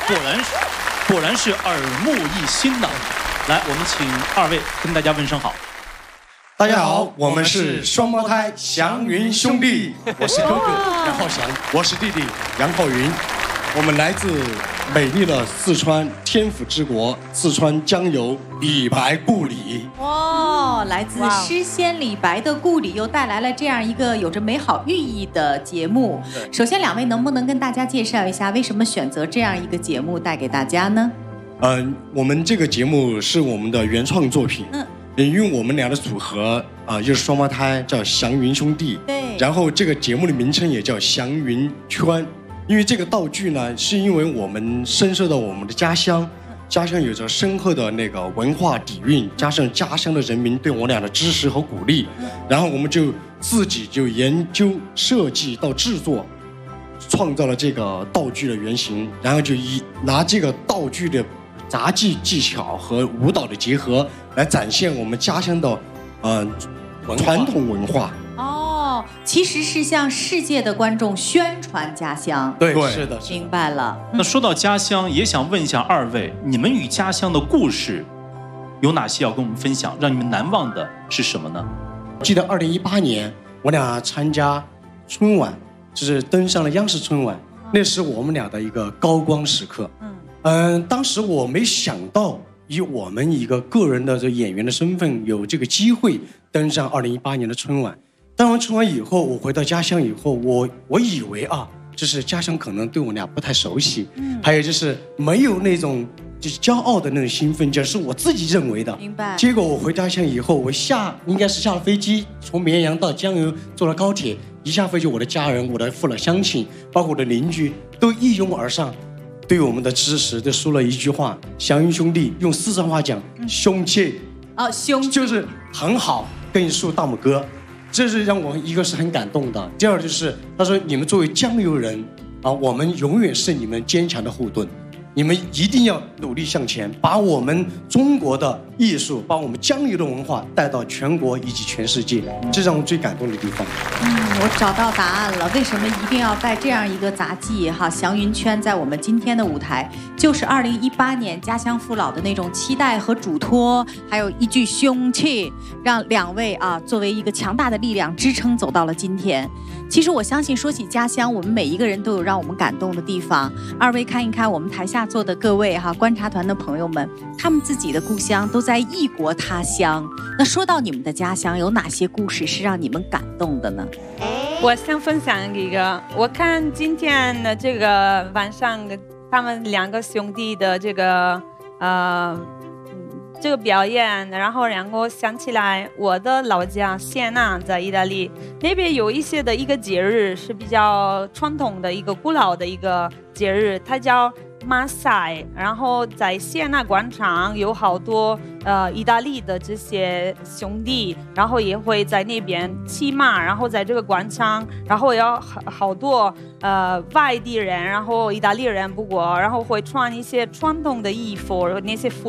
果然是耳目一新呐！来，我们请二位跟大家问声好。 大家好，我们是双胞胎祥云兄弟，我是哥哥杨浩翔，我是弟弟杨浩云，我们来自美丽的四川天府之国，四川江油李白故里。 哦，来自诗仙李白的故里，又带来了这样一个有着美好寓意的节目。首先，两位能不能跟大家介绍一下，为什么选择这样一个节目带给大家呢？ 我们这个节目是我们的原创作品。因为我们俩的组合就是双胞胎，叫祥云兄弟。 对。 然后这个节目的名称也叫祥云圈，因为这个道具呢，是因为我们深受到我们的家乡有着深厚的那个文化底蕴，加上家乡的人民对我俩的支持和鼓励，然后我们就自己就研究设计到制作，创造了这个道具的原型，然后就拿这个道具的杂技技巧和舞蹈的结合，来展现我们家乡的传统文化。 哦，其实是向世界的观众宣传家乡。 对，是的， 明白了。 那说到家乡，也想问一下二位，你们与家乡的故事有哪些要跟我们分享？让你们难忘的是什么呢？ 记得2018年我俩参加春晚，就是登上了央视春晚，那是我们俩的一个高光时刻。当时我没想到以我们一个个人的这演员的身份有这个机会登上2018年的春晚。登完春晚以后，我回到家乡以后，我以为就是家乡可能对我俩不太熟悉，还有就是没有那种就是骄傲的那种兴奋劲，是我自己认为的。 明白。 结果我回家乡以后，应该是下了飞机，从绵阳到江油坐了高铁，一下飞机，我的家人、我的父老乡亲，包括我的邻居，都一拥而上。对我们的支持，就说了一句话：“祥云兄弟，用四川话讲，兄弟， 兄弟就是很好，跟你竖大拇哥。”这是让我一个是很感动的。第二就是他说：“你们作为江油人我们永远是你们坚强的后盾，你们一定要努力向前，把我们中国的艺术，把我们江油的文化带到全国以及全世界。”这让我最感动的地方。 我找到答案了，为什么一定要带这样一个杂技祥云圈在我们今天的舞台，就是2018年家乡父老的那种期待和嘱托，还有一句凶气，让两位作为一个强大的力量支撑走到了今天。其实我相信说起家乡，我们每一个人都有让我们感动的地方。二位看一看我们台下坐的各位观察团的朋友们，他们自己的故乡都在异国他乡。那说到你们的家乡，有哪些故事是让你们感动的呢？ 我想分享一个，我看今天的这个晚上，他们两个兄弟的这个表演，然后让我想起来我的老家谢纳，在意大利那边有一些的一个节日是比较传统的一个古老的一个节日，它叫马赛。然后在谢纳广场有好多意大利的这些兄弟，然后也会在那边骑马，然后在这个广场，然后有好多外地人，然后意大利人不过，然后会穿一些传统的衣服，那些服